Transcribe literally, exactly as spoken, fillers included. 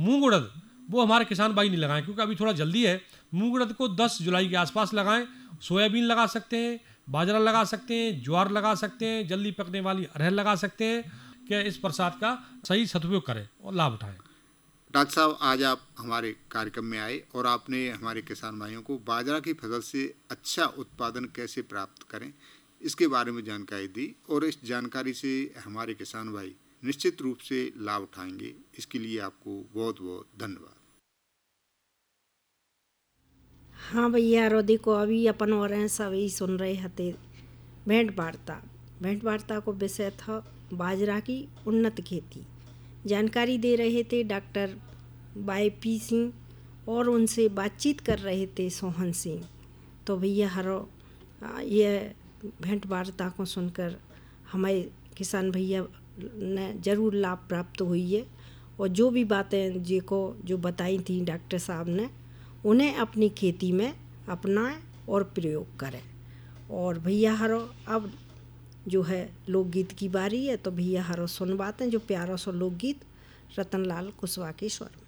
मूंग उड़द वो हमारे किसान भाई नहीं लगाएं, क्योंकि अभी थोड़ा जल्दी है। मूंग उड़द को दस जुलाई के आसपास लगाएं। सोयाबीन लगा सकते हैं, बाजरा लगा सकते हैं, ज्वार लगा सकते हैं, जल्दी पकने वाली अरहर लगा सकते हैं कि इस बरसात का सही सदुपयोग करें और लाभ उठाएं। डॉक्टर साहब, आज आप हमारे कार्यक्रम में आए और आपने हमारे किसान भाइयों को बाजरा की फसल से अच्छा उत्पादन कैसे प्राप्त करें इसके बारे में जानकारी दी, और इस जानकारी से हमारे किसान भाई निश्चित रूप से लाभ उठाएंगे। इसके लिए आपको बहुत बहुत धन्यवाद। हाँ भैया, रो देखो अभी अपन और हैं सभी सुन रहे हते भेंट वार्ता भेंट वार्ता को विषय था बाजरा की उन्नत खेती। जानकारी दे रहे थे डॉक्टर वाई पी सिंह और उनसे बातचीत कर रहे थे सोहन सिंह। तो भैया हरो ये भेंट वार्ता को सुनकर हमारे किसान भैया ने ज़रूर लाभ प्राप्त हुई है, और जो भी बातें जी को जो बताई थी डॉक्टर साहब ने उन्हें अपनी खेती में अपनाएं और प्रयोग करें। और भैया हरो अब जो है लोकगीत की बारी है, तो भैया हरो सुनवाते हैं जो प्यारा सा लोकगीत रतनलाल कुशवाहा के स्वर में।